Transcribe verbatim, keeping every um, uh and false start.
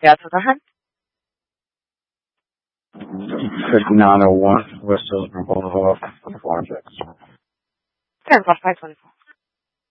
Gas وتحت. fifty-nine oh one, West Hills, Boulevard, twenty-four inches. ten plus five twenty-four.